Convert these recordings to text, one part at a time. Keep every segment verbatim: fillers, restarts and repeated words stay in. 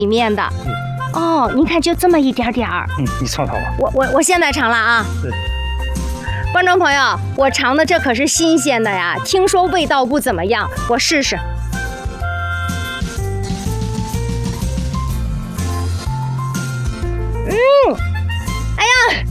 里面的。哦，您看就这么一点点儿。 嗯，你尝尝吧。 我我我现在尝了啊。 对。 观众朋友，我尝的这可是新鲜的呀，听说味道不怎么样，我试试。嗯，哎呀，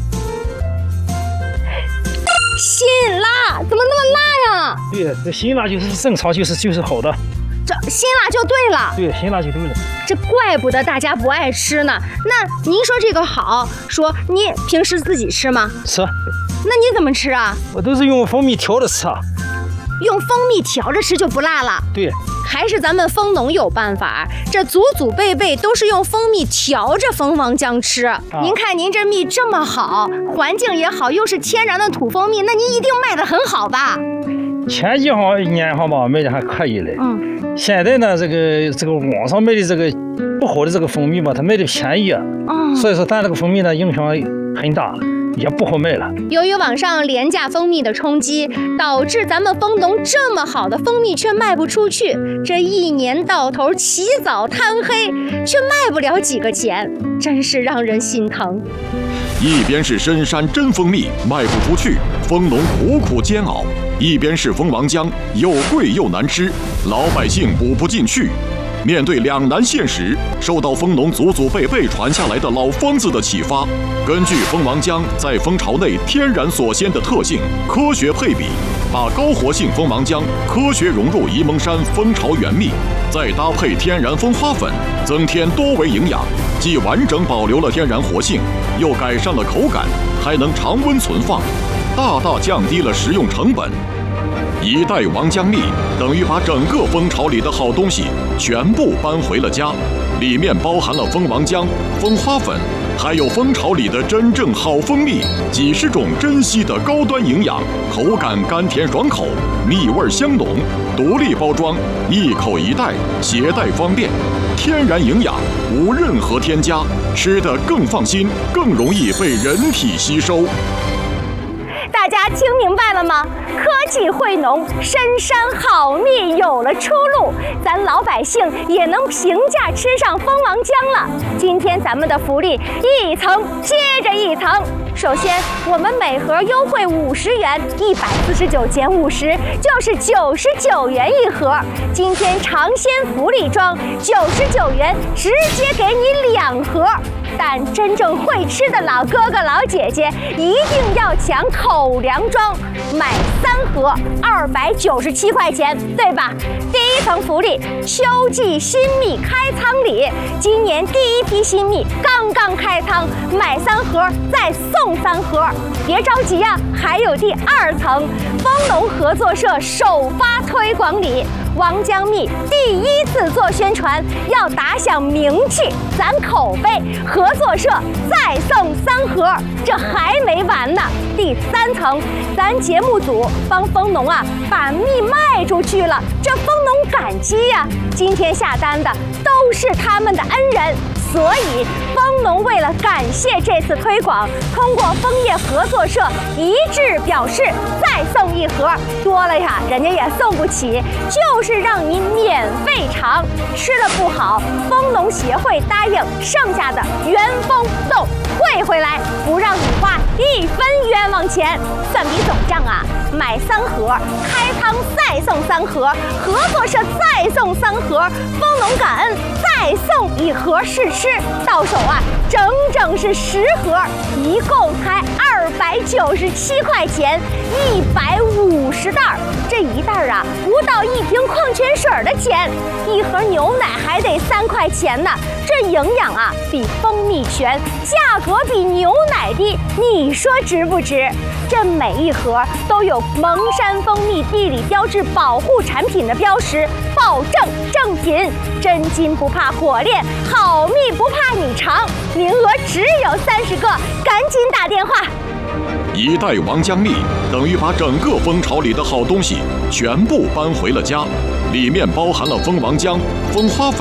辛辣，怎么那么辣呀？ 对，这辛辣就是正常，就是就是好的。 这辛辣就对了。 对，辛辣就对了。 这怪不得大家不爱吃呢。那您说这个好，说你平时自己吃吗？ 吃。 那你怎么吃啊？ 我都是用蜂蜜调着吃啊。 用蜂蜜调着吃就不辣了。 对。 还是咱们蜂农有办法，这祖祖辈辈都是用蜂蜜调着蜂王浆吃。啊、您看您这蜜这么好，环境也好，又是天然的土蜂蜜，那您一定卖得很好吧？ 前几行年行吧，卖的还可以嘞。嗯。现在呢，这个这个网上卖的这个不好的这个蜂蜜吧，它卖的便宜啊。嗯。所以说，咱这个蜂蜜呢，影响很大。也不好卖了。 由于网上廉价蜂蜜的冲击，导致咱们蜂农这么好的蜂蜜却卖不出去，这一年到头起早贪黑，却卖不了几个钱，真是让人心疼。 一边是深山真蜂蜜卖不出去，蜂农苦苦煎熬；一边是蜂王浆又贵又难吃，老百姓补不进去。面对两难现实，受到蜂农祖祖辈辈传下来的老方子的启发，根据蜂王浆在蜂巢内天然所鲜的特性，科学配比，把高活性蜂王浆科学融入沂蒙山蜂巢原蜜，再搭配天然蜂花粉，增添多维营养，既完整保留了天然活性，又改善了口感，还能常温存放，大大降低了食用成本。一袋王浆蜜等于把整个蜂巢里的好东西全部搬回了家，里面包含了蜂王浆、蜂花粉，还有蜂巢里的真正好蜂蜜，几十种珍稀的高端营养，口感甘甜爽口，蜜味香浓，独立包装，一口一袋，携带方便，天然营养，无任何添加，吃得更放心，更容易被人体吸收。 大家听明白了吗？科技惠农，深山好蜜有了出路，咱老百姓也能平价吃上蜂王浆了。今天咱们的福利一层接着一层，首先我们每盒优惠五十元，一百四十九减五十就是九十九元一盒。今天尝鲜福利装，九十九元直接给你两盒。但真正会吃的老哥哥老姐姐一定要抢口粮装，买三盒二百九十七块钱，对吧？第一层福利，秋季新蜜开仓礼，今年第一批新蜜刚刚开仓，买三盒再送三盒。别着急呀、啊，还有第二层，蜂农合作社首发推广礼。王浆蜜第一次做宣传，要打响名气，攒口碑，合作社再送三盒，这还没完呢。第三层，咱节目组帮蜂农啊把蜜卖出去了，这蜂农感激呀、啊，今天下单的都是他们的恩人。所以，蜂农为了感谢这次推广，通过枫叶合作社一致表示再送一盒，多了呀，人家也送不起，就是让你免费尝，吃了不好，蜂农协会答应剩下的原封不动退回来，不让你花一分冤枉钱。算笔总账啊，买三盒，开仓再送三盒，合作社再送三盒，蜂农感恩再送一盒试吃，到手啊整整是十盒，一共才二百九十七块钱，一百五十袋，这一袋啊不到一瓶矿泉水的钱，一盒牛奶还得三块钱呢。这营养啊比蜂蜜全，价格比牛奶低，你说值不值？这每一盒都有蒙山蜂蜜地理标志保护产品的标识，保证正品，真金不怕火炼，好蜜不怕你尝，名额只有三十个，赶紧打电话。 一袋王浆蜜等于把整个蜂巢里的好东西全部搬回了家，里面包含了蜂王浆、蜂花粉，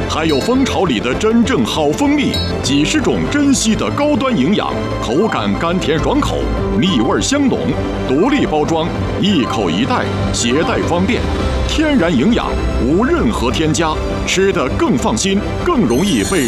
还有蜂巢里的真正好蜂蜜，几十种珍稀的高端营养，口感甘甜爽口，蜜味香浓，独立包装，一口一袋，携带方便，天然营养，无任何添加，吃得更放心，更容易被